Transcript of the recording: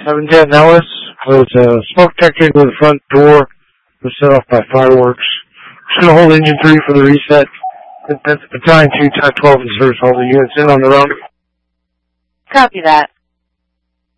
710 Ellis was smoke detected with the front door was set off by fireworks. Just going to hold engine 3 for the reset. That's Battalion 2, Type 12 and service all the units in on their own. Copy that.